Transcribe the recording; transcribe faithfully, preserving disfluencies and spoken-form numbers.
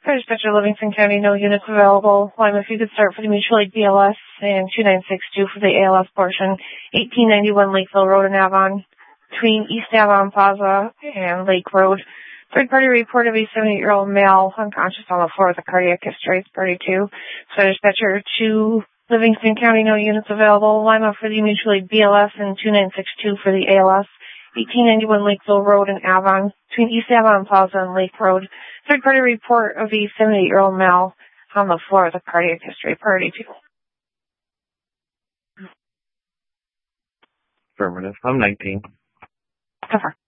For dispatcher, Livingston County, no units available. Lima, if you could start for the mutual aid B L S and two nine six two for the A L S portion. eighteen ninety-one Lakeville Road in Avon, between East Avon Plaza and Lake Road. Third party report of a seventy-eight-year-old male unconscious on the floor with a cardiac history, thirty-two. So dispatcher, two Livingston County, no units available. Lima for the mutual aid B L S and two nine six two for the A L S. eighteen ninety-one Lakeville Road in Avon, between East Avon Plaza and Lake Road. Third-party report of a seventy-eight-year-old male on the floor with a cardiac history, priority two. Affirmative. I'm nineteen. So far.